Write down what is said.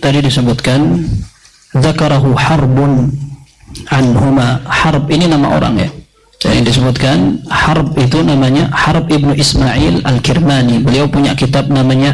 tadi disebutkan dzakarahu Harbun anhuma. Harb ini nama orang ya. Yang disebutkan Harb itu namanya Harb ibnu Ismail al-Kirmani. Beliau punya kitab namanya